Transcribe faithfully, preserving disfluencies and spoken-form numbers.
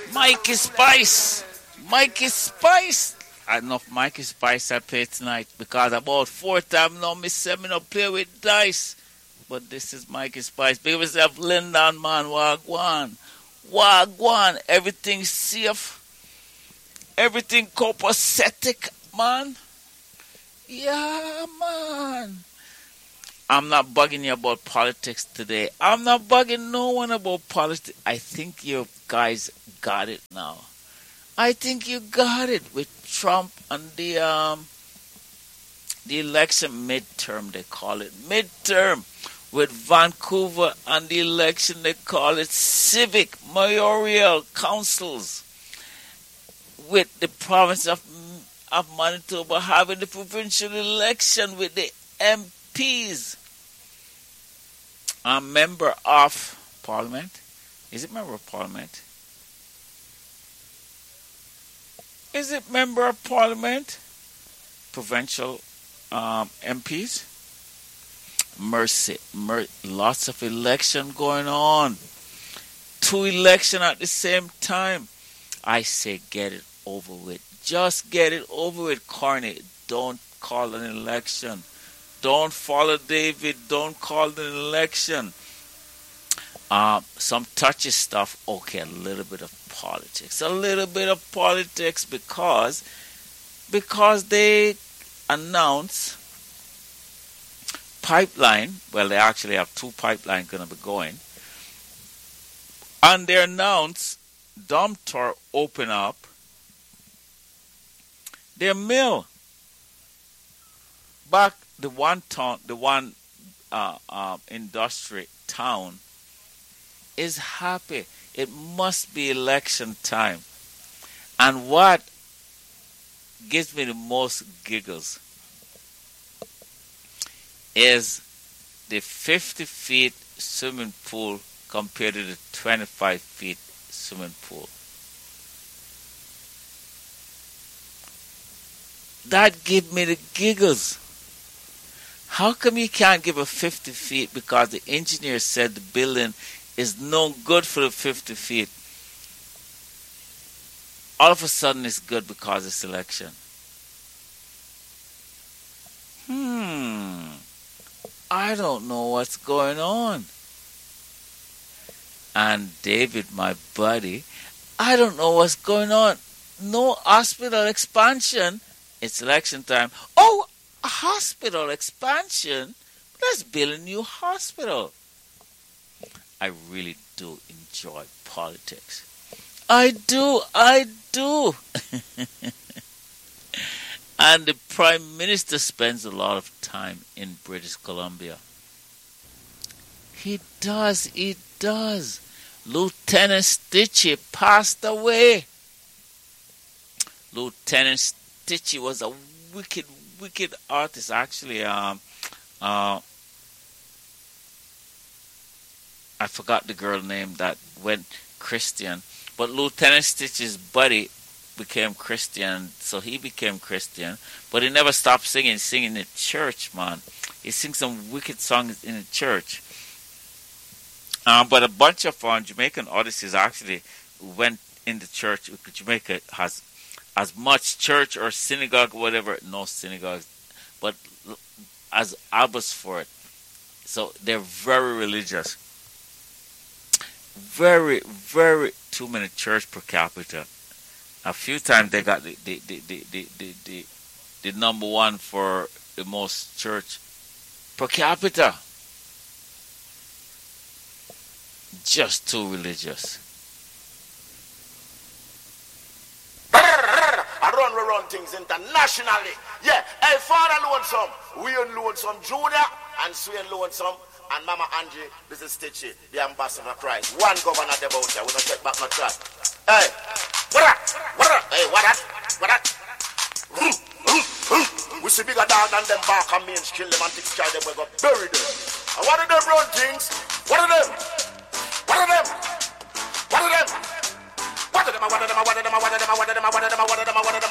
Mikey Spice. Mikey Spice. Enough Mikey Spice I play tonight because about four times now me say me no play with dice. But this is Mikey Spice. Big yourself Lyndon man. Wagwan. Wagwan. Everything safe. Everything copacetic, man. Yeah, man. I'm not bugging you about politics today. I'm not bugging no one about politics. I think you guys got it now. I think you got it with Trump and the um the election midterm, they call it midterm. With Vancouver and the election, they call it civic mayoral councils. With the province of of Manitoba having the provincial election with the M Ps. A member of Parliament. Is it member of Parliament? Is it member of Parliament? Provincial um, M Ps? Mercy. Mer- lots of election going on. Two election at the same time. I say get it over with. Just get it over with, Carney. Don't call an election. Don't follow David. Don't call an election. Uh, some touchy stuff. Okay, a little bit of politics. A little bit of politics because because they announce pipeline. Well, they actually have two pipelines going to be going. And they announce Domtar open up their mill. Back the one town, the one uh, uh, industry town is happy. It must be election time. And what gives me the most giggles is the fifty feet swimming pool compared to the twenty-five feet swimming pool. That gave me the giggles. How come you can't give a fifty feet because the engineer said the building is no good for the fifty feet? All of a sudden it's good because it's election. Hmm. I don't know what's going on. And David, my buddy, I don't know what's going on. No hospital expansion. It's election time. Oh, a hospital expansion? Let's build a new hospital. I really do enjoy politics. I do, I do. And the Prime Minister spends a lot of time in British Columbia. He does, he does. Lieutenant Stitchie passed away. Lieutenant Stitchie was a wicked, wicked artist. Actually, um, uh, I forgot the girl name that went Christian. But Lieutenant Stitchie's buddy became Christian, so he became Christian. But he never stopped singing, singing in church, man. He sings some wicked songs in the church. Um, but a bunch of um, Jamaican artists actually went in the church. Jamaica has as much church or synagogue, whatever, no synagogues, but as Abbotsford. So they're very religious. Very, very too many church per capita. A few times they got the the the the the, the, the, the number one for the most church per capita. Just too religious. I run, we run things internationally. Yeah, hey, Father Lonesome, we on Lonesome Junior and Swain Lonesome and Mama Angie, this is Stitchie, the ambassador of Christ. One governor about here, we don't take back no track. Hey, what that? What that? Hey, what that? What that? We see bigger dog than them back and main kill them and take charge them, we go bury them. And what are them run things? What are them? What are them? What are them? What are them? What are them? What are them? What are them? What are them? What are them? What are them? What are them? What are them?